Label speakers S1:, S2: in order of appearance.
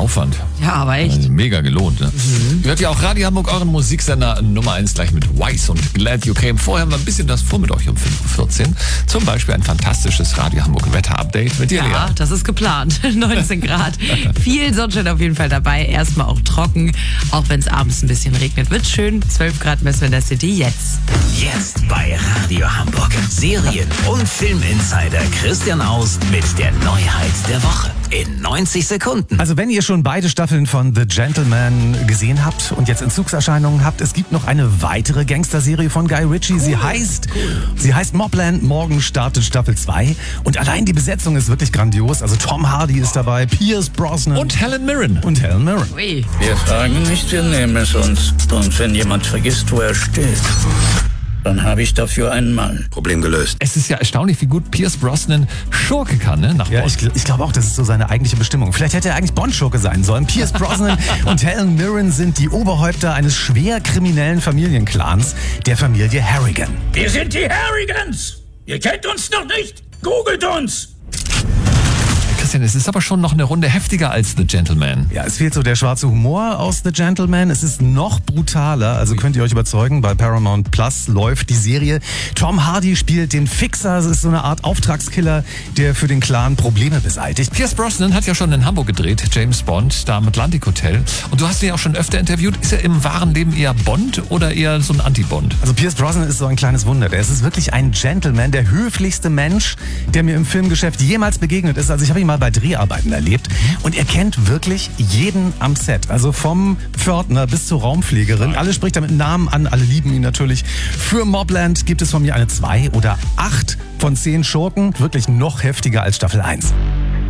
S1: Aufwand.
S2: Ja, aber echt.
S1: Also mega gelohnt, ne? Ihr hört ja auch Radio Hamburg, euren Musiksender Nummer 1 gleich mit Wise und Glad You Came. Vorher haben wir ein bisschen das vor mit euch um 5.14 Uhr. Zum Beispiel ein fantastisches Radio Hamburg Wetter-Update mit dir, Lea.
S2: Ja, das ist geplant. 19 Grad. Viel Sonnenschein auf jeden Fall dabei. Erstmal auch trocken, auch wenn es abends ein bisschen regnet. Wird schön. 12 Grad messen wir in der City jetzt.
S3: Jetzt bei Radio Hamburg. Serien- und Filminsider Christian Aust mit der Neuheit der Woche. In 90 Sekunden.
S4: Also wenn ihr schon beide Staffeln von The Gentleman gesehen habt und jetzt Entzugserscheinungen habt, es gibt noch eine weitere Gangsterserie von Guy Ritchie. Sie heißt Mobland. Morgen startet Staffel 2. Und allein die Besetzung ist wirklich grandios. Also Tom Hardy ist dabei, Pierce Brosnan
S1: Und Helen Mirren.
S2: Ui.
S5: Wir fragen nicht, wir nehmen es uns. Und wenn jemand vergisst, wo er steht, dann habe ich dafür einen Mann.
S3: Problem gelöst.
S1: Es ist ja erstaunlich, wie gut Pierce Brosnan Schurke kann, ne? Nach
S4: Ja,
S1: Bond.
S4: ich glaube auch, das ist so seine eigentliche Bestimmung. Vielleicht hätte er eigentlich Bond-Schurke sein sollen. Pierce Brosnan und Helen Mirren sind die Oberhäupter eines schwer kriminellen Familienclans, der Familie Harrigan.
S5: Wir sind die Harrigans! Ihr kennt uns noch nicht? Googelt uns!
S1: Christian, es ist aber schon noch eine Runde heftiger als The Gentleman.
S4: Ja, es fehlt so der schwarze Humor aus The Gentleman. Es ist noch brutaler, also könnt ihr euch überzeugen. Bei Paramount Plus läuft die Serie. Tom Hardy spielt den Fixer. Es ist so eine Art Auftragskiller, der für den Clan Probleme beseitigt.
S1: Pierce Brosnan hat ja schon in Hamburg gedreht, James Bond, da im Atlantic Hotel. Und du hast ihn ja auch schon öfter interviewt. Ist er im wahren Leben eher Bond oder eher so ein Anti-Bond?
S4: Also Pierce Brosnan ist so ein kleines Wunder. Der ist wirklich ein Gentleman, der höflichste Mensch, der mir im Filmgeschäft jemals begegnet ist. Also ich habe ihn mal bei Dreharbeiten erlebt und er kennt wirklich jeden am Set. Also vom Pförtner bis zur Raumpflegerin. Alle spricht er mit Namen an, alle lieben ihn natürlich. Für Mobland gibt es von mir eine 2 oder 8 von 10 Schurken. Wirklich noch heftiger als Staffel 1.